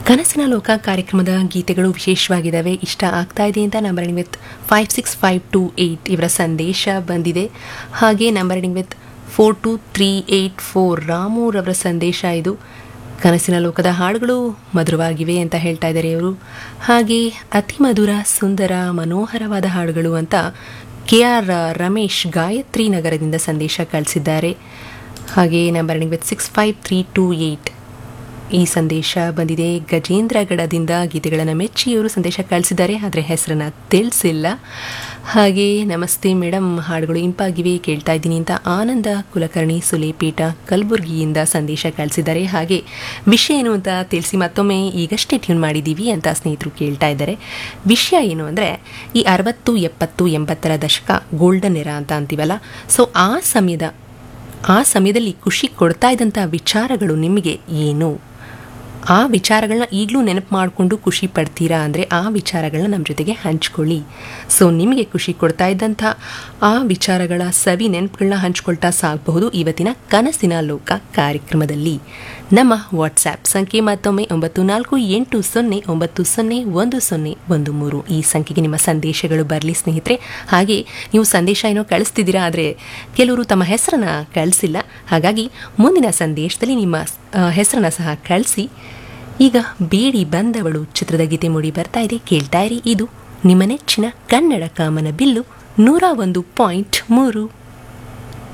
ಕನಸಿನ ಲೋಕ ಕಾರ್ಯಕ್ರಮದ ಗೀತೆಗಳು ವಿಶೇಷವಾಗಿದ್ದಾವೆ, ಇಷ್ಟ ಆಗ್ತಾ ಇದೆ ಅಂತ ನಂಬರ್ ಎಂಡಿಂಗ್ ವಿತ್ 56528 ಇವರ ಸಂದೇಶ ಬಂದಿದೆ. ಹಾಗೆ ನಂಬರ್ ಎಂಡಿಂಗ್ ವಿತ್ 42384 ರಾಮೂರವರ ಸಂದೇಶ ಇದು. ಕನಸಿನ ಲೋಕದ ಹಾಡುಗಳು ಮಧುರವಾಗಿವೆ ಅಂತ ಹೇಳ್ತಾ ಇದ್ದಾರೆ ಇವರು. ಹಾಗೆ ಅತಿ ಮಧುರ ಸುಂದರ ಮನೋಹರವಾದ ಹಾಡುಗಳು ಅಂತ KR ರಮೇಶ್ ಗಾಯತ್ರಿ ನಗರದಿಂದ ಸಂದೇಶ ಕಳಿಸಿದ್ದಾರೆ. ಹಾಗೆ ನಂಬರ್ ಎಂಡಿಂಗ್ ವಿತ್ 65328 ಈ ಸಂದೇಶ ಬಂದಿದೆ. ಗಜೇಂದ್ರಗಢದಿಂದ ಗೀತೆಗಳನ್ನು ಮೆಚ್ಚಿ ಇವರು ಸಂದೇಶ ಕಳಿಸಿದ್ದಾರೆ, ಆದರೆ ಹೆಸರನ್ನು ತಿಳಿಸಿಲ್ಲ. ಹಾಗೆ ನಮಸ್ತೆ ಮೇಡಮ್, ಹಾಡುಗಳು ಇಂಪಾಗಿವೆ, ಕೇಳ್ತಾ ಇದ್ದೀನಿ ಅಂತ ಆನಂದ ಕುಲಕರ್ಣಿ ಸುಲೇಪೇಟ ಕಲಬುರಗಿಯಿಂದ ಸಂದೇಶ ಕಳಿಸಿದ್ದಾರೆ. ಹಾಗೆ ವಿಷಯ ಏನು ಅಂತ ತಿಳಿಸಿ, ಮತ್ತೊಮ್ಮೆ ಈಗಷ್ಟೇ ಟ್ಯೂನ್ ಮಾಡಿದ್ದೀವಿ ಅಂತ ಸ್ನೇಹಿತರು ಕೇಳ್ತಾ ಇದ್ದಾರೆ. ವಿಷಯ ಏನು ಅಂದರೆ, ಈ 60, 70, 80ರ ದಶಕ ಗೋಲ್ಡನ್ ಎರಾ ಅಂತ ಅಂತೀವಲ್ಲ, ಸೊ ಆ ಸಮಯದಲ್ಲಿ ಖುಷಿ ಕೊಡ್ತಾ ಇದ್ದಂಥ ವಿಚಾರಗಳು ನಿಮಗೆ ಏನು? ಆ ವಿಚಾರಗಳನ್ನ ಈಗಲೂ ನೆನಪು ಮಾಡಿಕೊಂಡು ಖುಷಿ ಪಡ್ತೀರಾ ಅಂದರೆ ಆ ವಿಚಾರಗಳನ್ನ ನಮ್ಮ ಜೊತೆಗೆ ಹಂಚ್ಕೊಳ್ಳಿ. ಸೊ ನಿಮಗೆ ಖುಷಿ ಕೊಡ್ತಾ ಇದ್ದಂಥ ಆ ವಿಚಾರಗಳ ಸವಿ ನೆನಪುಗಳನ್ನ ಹಂಚ್ಕೊಳ್ತಾ ಸಾಗಬಹುದು ಇವತ್ತಿನ ಕನಸಿನ ಲೋಕ ಕಾರ್ಯಕ್ರಮದಲ್ಲಿ. ನಮ್ಮ ವಾಟ್ಸ್ಆ್ಯಪ್ ಸಂಖ್ಯೆ ಮತ್ತೊಮ್ಮೆ 9480901013 ಈ ಸಂಖ್ಯೆಗೆ ನಿಮ್ಮ ಸಂದೇಶಗಳು ಬರಲಿ ಸ್ನೇಹಿತರೆ. ಹಾಗೆ ನೀವು ಸಂದೇಶ ಏನೋ ಕಳಿಸ್ತಿದ್ದೀರಾ, ಆದರೆ ಕೆಲವರು ತಮ್ಮ ಹೆಸರನ್ನು ಕಳಿಸಿಲ್ಲ. ಹಾಗಾಗಿ ಮುಂದಿನ ಸಂದೇಶದಲ್ಲಿ ನಿಮ್ಮ ಹೆಸರನ್ನು ಸಹ ಕಳಿಸಿ. ಈಗ ಬೇಡಿ ಬಂದವಳು ಚಿತ್ರದ ಗೀತೆ ಮೂಡಿ ಬರ್ತಾ ಇದೆ, ಕೇಳ್ತಾ ಇರಿ. ಇದು ನಿಮ್ಮ ನೆಚ್ಚಿನ ಕನ್ನಡ ಕಾಮನ ಬಿಲ್ಲು 101.3.